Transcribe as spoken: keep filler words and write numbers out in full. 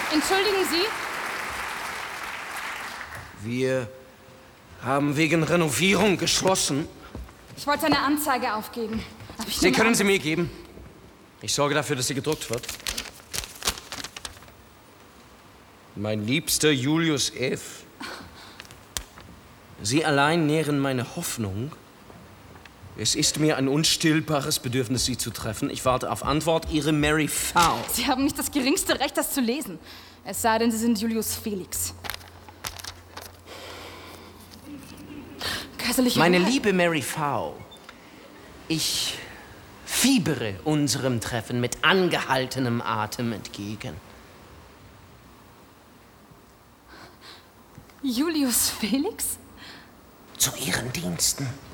Entschuldigen Sie? Wir haben wegen Renovierung geschlossen. Ich wollte eine Anzeige aufgeben. Aber ich Sie nehme können an, sie mir geben. Ich sorge dafür, dass sie gedruckt wird. Mein liebster Julius F. Sie allein nähren meine Hoffnung. Es ist mir ein unstillbares Bedürfnis, Sie zu treffen. Ich warte auf Antwort. Ihre Mary V. Sie haben nicht das geringste Recht, das zu lesen. Es sei denn, Sie sind Julius Felix. Kaiserliche Meine Hoheit. liebe Mary V., ich fiebere unserem Treffen mit angehaltenem Atem entgegen. Julius Felix? Zu Ihren Diensten.